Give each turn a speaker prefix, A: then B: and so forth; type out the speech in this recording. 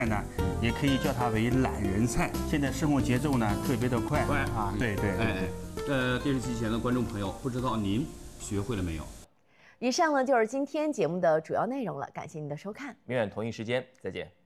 A: 呢，也可以叫它为懒人菜。现在生活节奏呢特别的快啊，对对。
B: 电视机前的观众朋友，不知道您学会了没有？
C: 以上呢就是今天节目的主要内容了，感谢您的收看，
D: 明晚同一时间再见。